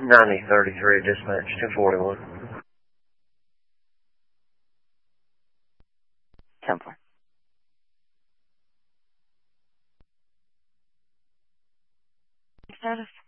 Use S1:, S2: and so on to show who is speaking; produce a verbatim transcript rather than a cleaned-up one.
S1: ninety thirty-three, dispatch two forty-one.
S2: ten four. Status.